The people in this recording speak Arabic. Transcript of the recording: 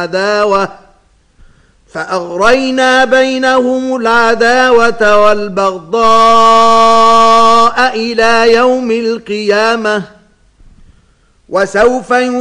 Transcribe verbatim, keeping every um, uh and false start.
عداوة فأغرينا بينهم العداوة والبغضاء إلى يوم القيامة وسوف